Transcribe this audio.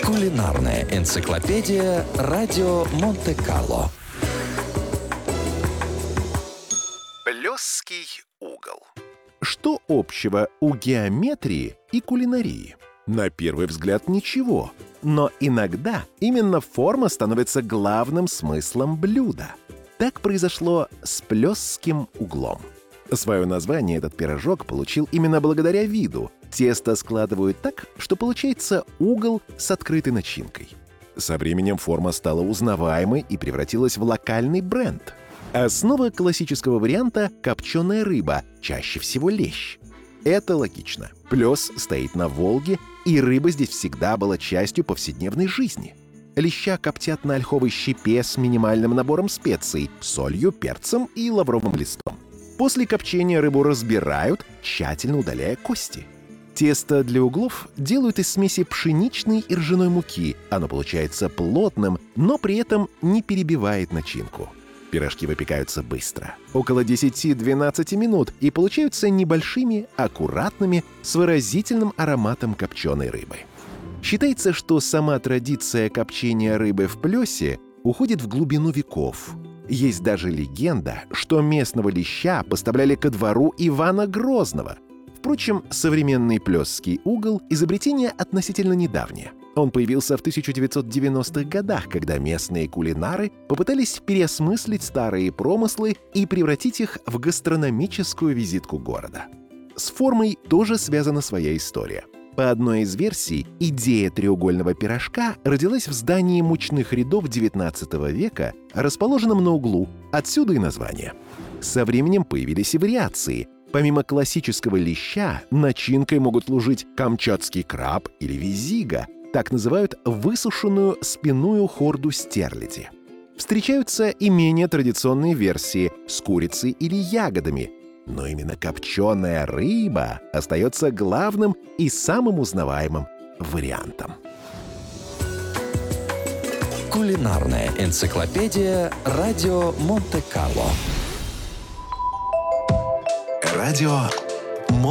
Кулинарная энциклопедия «Радио Монте-Карло». Плёский угол. Что общего у геометрии и кулинарии? На первый взгляд ничего, но иногда именно форма становится главным смыслом блюда. Так произошло с плёсским углом. Свое название этот пирожок получил именно благодаря виду. Тесто складывают так, что получается угол с открытой начинкой. Со временем форма стала узнаваемой и превратилась в локальный бренд. Основа классического варианта – копченая рыба, чаще всего лещ. Это логично. Плёс стоит на Волге, и рыба здесь всегда была частью повседневной жизни. Леща коптят на ольховой щепе с минимальным набором специй – солью, перцем и лавровым листом. После копчения рыбу разбирают, тщательно удаляя кости. Тесто для углов делают из смеси пшеничной и ржаной муки. Оно получается плотным, но при этом не перебивает начинку. Пирожки выпекаются быстро, около 10-12 минут, и получаются небольшими, аккуратными, с выразительным ароматом копченой рыбы. Считается, что сама традиция копчения рыбы в плёсе уходит в глубину веков. Есть даже легенда, что местного леща поставляли ко двору Ивана Грозного. Впрочем, современный плёсский угол – изобретение относительно недавнее. Он появился в 1990-х годах, когда местные кулинары попытались переосмыслить старые промыслы и превратить их в гастрономическую визитку города. С формой тоже связана своя история. По одной из версий, идея треугольного пирожка родилась в здании мучных рядов XIX века, расположенном на углу, отсюда и название. Со временем появились и вариации. Помимо классического леща, начинкой могут служить камчатский краб или визига, так называют высушенную спинную хорду стерляди. Встречаются и менее традиционные версии с курицей или ягодами, но именно копченая рыба остается главным и самым узнаваемым вариантом. Кулинарная энциклопедия «Радио Монте-Карло». Радио